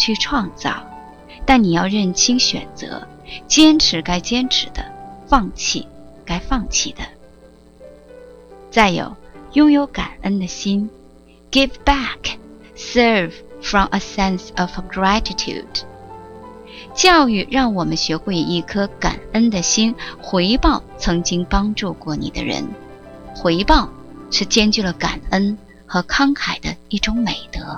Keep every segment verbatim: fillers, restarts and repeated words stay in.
去创造，但你要认清选择，坚持该坚持的，放弃该放弃的。再有，拥有感恩的心 ，give back, serve from a sense of gratitude。教育让我们学会以一颗感恩的心回报曾经帮助过你的人，回报是兼具了感恩和慷慨的一种美德。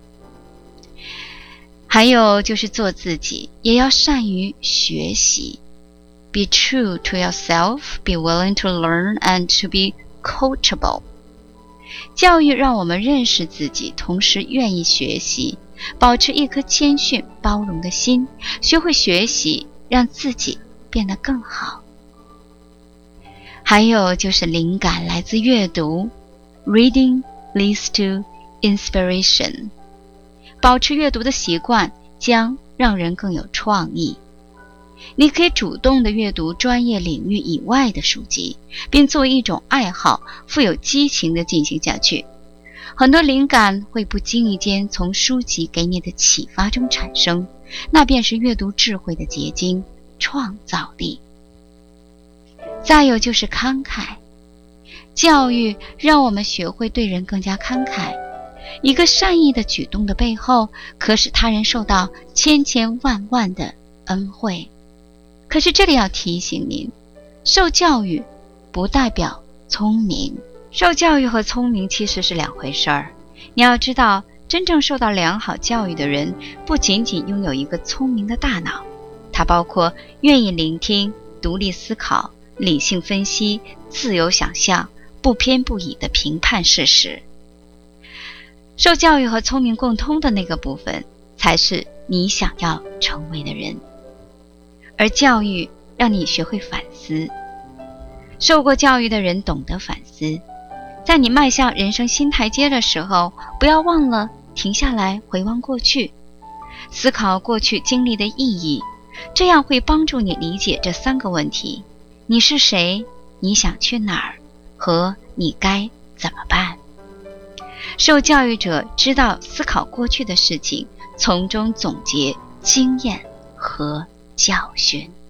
还有就是做自己，也要善于学习。Be true to yourself, be willing to learn and to be coachable。教育让我们认识自己，同时愿意学习，保持一颗谦逊包容的心，学会学习，让自己变得更好。还有就是灵感来自阅读 ，Reading leads to inspiration。保持阅读的习惯将让人更有创意。你可以主动地阅读专业领域以外的书籍，并作为一种爱好，富有激情地进行下去。很多灵感会不经意间从书籍给你的启发中产生，那便是阅读智慧的结晶，创造力。再有就是慷慨，教育让我们学会对人更加慷慨。一个善意的举动的背后，可使他人受到千千万万的恩惠。可是这里要提醒您，受教育不代表聪明，受教育和聪明其实是两回事儿。你要知道，真正受到良好教育的人，不仅仅拥有一个聪明的大脑，它包括愿意聆听、独立思考、理性分析、自由想象、不偏不倚地评判事实。受教育和聪明共通的那个部分，才是你想要成为的人。而教育让你学会反思，受过教育的人懂得反思，在你迈向人生新台阶的时候，不要忘了停下来回望过去，思考过去经历的意义，这样会帮助你理解这三个问题：你是谁？你想去哪儿？和你该怎么办？受教育者知道思考过去的事情，从中总结经验和教训。